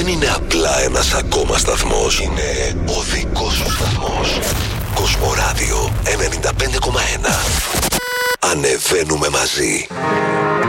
δεν είναι απλά ένας ακόμα σταθμός. Είναι ο δικός σου σταθμός. Κοσμοράδιο 95,1. Ανεβαίνουμε μαζί.